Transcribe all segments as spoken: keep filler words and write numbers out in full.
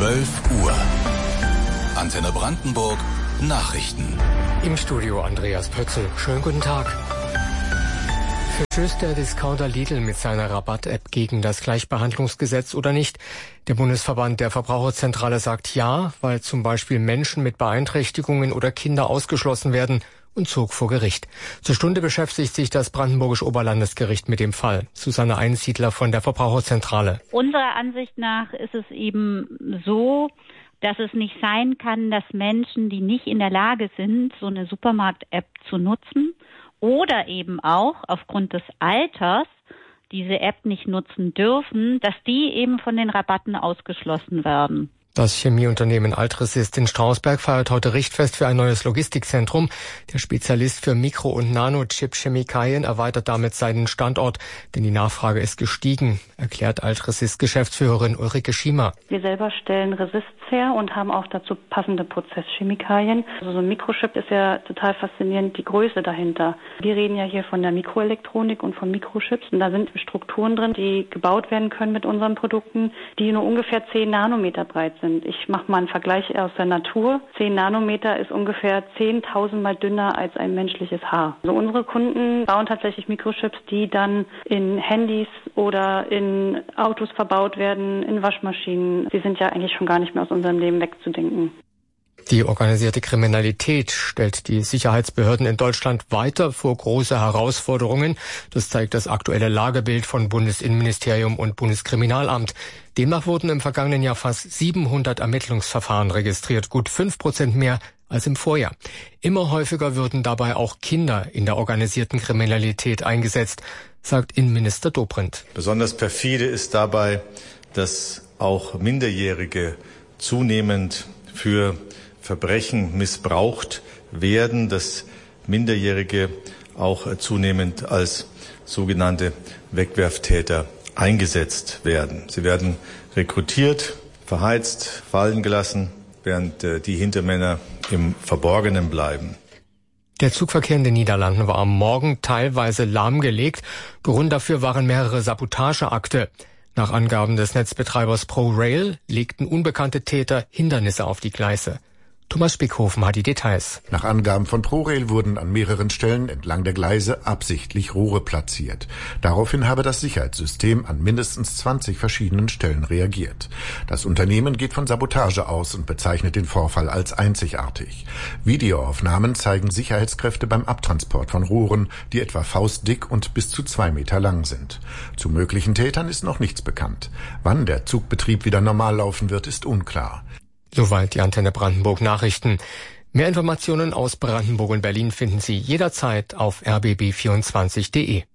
zwölf Uhr. Antenne Brandenburg Nachrichten. Im Studio Andreas Pötzl. Schönen guten Tag. Verstößt der Discounter Lidl mit seiner Rabatt-App gegen das Gleichbehandlungsgesetz oder nicht? Der Bundesverband der Verbraucherzentrale sagt ja, weil zum Beispiel Menschen mit Beeinträchtigungen oder Kinder ausgeschlossen werden, und zog vor Gericht. Zur Stunde beschäftigt sich das Brandenburgische Oberlandesgericht mit dem Fall. Susanne Einsiedler von der Verbraucherzentrale. Unserer Ansicht nach ist es eben so, dass es nicht sein kann, dass Menschen, die nicht in der Lage sind, so eine Supermarkt-App zu nutzen oder eben auch aufgrund des Alters diese App nicht nutzen dürfen, dass die eben von den Rabatten ausgeschlossen werden. Das Chemieunternehmen Altresist in Strausberg feiert heute Richtfest für ein neues Logistikzentrum. Der Spezialist für Mikro- und Nanochip-Chemikalien erweitert damit seinen Standort, denn die Nachfrage ist gestiegen, erklärt Altresist-Geschäftsführerin Ulrike Schiemer. Wir selber stellen Resists her und haben auch dazu passende Prozesschemikalien. Also so ein Mikrochip ist ja total faszinierend, die Größe dahinter. Wir reden ja hier von der Mikroelektronik und von Mikrochips. Und da sind Strukturen drin, die gebaut werden können mit unseren Produkten, die nur ungefähr zehn Nanometer breit sind. Ich mache mal einen Vergleich aus der Natur. zehn Nanometer ist ungefähr zehntausend Mal dünner als ein menschliches Haar. Also unsere Kunden bauen tatsächlich Mikrochips, die dann in Handys oder in Autos verbaut werden, in Waschmaschinen. Sie sind ja eigentlich schon gar nicht mehr aus unserem Leben wegzudenken. Die organisierte Kriminalität stellt die Sicherheitsbehörden in Deutschland weiter vor große Herausforderungen. Das zeigt das aktuelle Lagebild von Bundesinnenministerium und Bundeskriminalamt. Demnach wurden im vergangenen Jahr fast siebenhundert Ermittlungsverfahren registriert, gut fünf Prozent mehr als im Vorjahr. Immer häufiger würden dabei auch Kinder in der organisierten Kriminalität eingesetzt, sagt Innenminister Dobrindt. Besonders perfide ist dabei, dass auch Minderjährige zunehmend für Verbrechen missbraucht werden, dass Minderjährige auch zunehmend als sogenannte Wegwerftäter eingesetzt werden. Sie werden rekrutiert, verheizt, fallen gelassen, während die Hintermänner im Verborgenen bleiben. Der Zugverkehr in den Niederlanden war am Morgen teilweise lahmgelegt. Grund dafür waren mehrere Sabotageakte. Nach Angaben des Netzbetreibers ProRail legten unbekannte Täter Hindernisse auf die Gleise. Thomas Spickhofen hat die Details. Nach Angaben von ProRail wurden an mehreren Stellen entlang der Gleise absichtlich Rohre platziert. Daraufhin habe das Sicherheitssystem an mindestens zwanzig verschiedenen Stellen reagiert. Das Unternehmen geht von Sabotage aus und bezeichnet den Vorfall als einzigartig. Videoaufnahmen zeigen Sicherheitskräfte beim Abtransport von Rohren, die etwa faustdick und bis zu zwei Meter lang sind. Zu möglichen Tätern ist noch nichts bekannt. Wann der Zugbetrieb wieder normal laufen wird, ist unklar. Soweit die Antenne Brandenburg Nachrichten. Mehr Informationen aus Brandenburg und Berlin finden Sie jederzeit auf r b b vierundzwanzig punkt d e.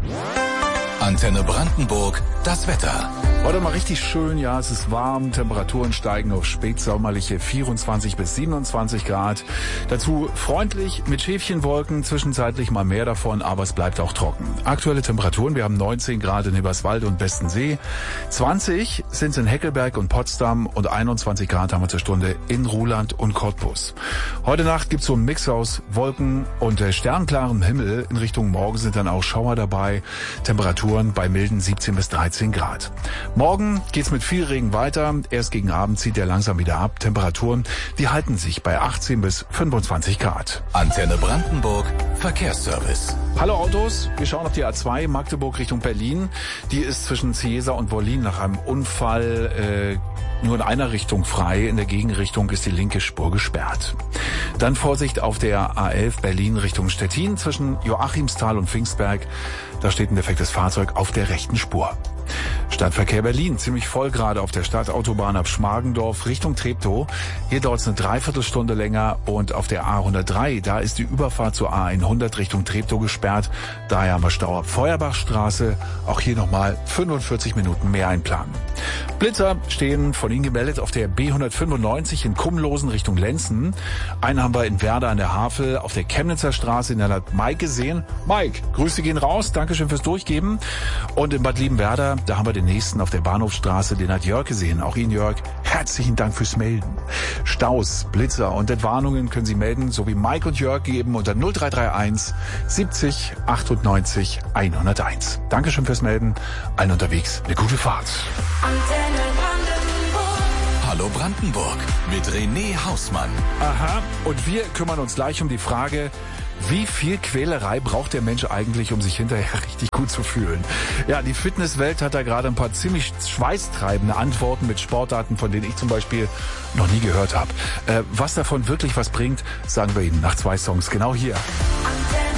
Antenne Brandenburg, das Wetter. Heute mal richtig schön, ja, es ist warm, Temperaturen steigen auf spätsommerliche vierundzwanzig bis siebenundzwanzig Grad. Dazu freundlich mit Schäfchenwolken, zwischenzeitlich mal mehr davon, aber es bleibt auch trocken. Aktuelle Temperaturen, wir haben neunzehn Grad in Eberswalde und Bestensee, zwanzig sind es in Heckelberg und Potsdam und einundzwanzig Grad haben wir zur Stunde in Ruhland und Cottbus. Heute Nacht gibt's so einen Mix aus Wolken und äh, sternklarem Himmel. In Richtung Morgen sind dann auch Schauer dabei, Temperaturen bei milden siebzehn bis dreizehn Grad. Morgen geht's mit viel Regen weiter. Erst gegen Abend zieht er langsam wieder ab. Temperaturen, die halten sich bei achtzehn bis fünfundzwanzig Grad. Antenne Brandenburg, Verkehrsservice. Hallo Autos, wir schauen auf die A zwei Magdeburg Richtung Berlin. Die ist zwischen Ciesa und Wollin nach einem Unfall äh, nur in einer Richtung frei. In der Gegenrichtung ist die linke Spur gesperrt. Dann Vorsicht auf der A elf Berlin Richtung Stettin zwischen Joachimsthal und Pfingstberg. Da steht ein defektes Fahrzeug auf der rechten Spur. Stadtverkehr Berlin, ziemlich voll gerade auf der Stadtautobahn ab Schmargendorf Richtung Treptow. Hier dauert es eine Dreiviertelstunde länger und auf der A hundertdrei, da ist die Überfahrt zur A hundert Richtung Treptow gesperrt. Daher haben wir Stau ab Feuerbachstraße. Auch hier nochmal fünfundvierzig Minuten mehr einplanen. Blitzer stehen von Ihnen gemeldet auf der B hundertfünfundneunzig in Kumlosen Richtung Lenzen. Einen haben wir in Werder an der Havel auf der Chemnitzer Straße, in der hat Mike gesehen. Mike, Grüße gehen raus, Dankeschön fürs Durchgeben. Und in Bad Liebenwerda, da haben wir den nächsten auf der Bahnhofstraße, den hat Jörg gesehen. Auch Ihnen, Jörg, herzlichen Dank fürs Melden. Staus, Blitzer und Entwarnungen können Sie melden, so wie Mike und Jörg geben unter null drei drei eins siebzig achtundneunzig hunderteins. Dankeschön fürs Melden. Allen unterwegs eine gute Fahrt. Hallo Hallo Brandenburg mit René Hausmann. Aha, und wir kümmern uns gleich um die Frage, wie viel Quälerei braucht der Mensch eigentlich, um sich hinterher richtig gut zu fühlen? Ja, die Fitnesswelt hat da gerade ein paar ziemlich schweißtreibende Antworten mit Sportarten, von denen ich zum Beispiel noch nie gehört habe. Äh, was davon wirklich was bringt, sagen wir Ihnen nach zwei Songs genau hier.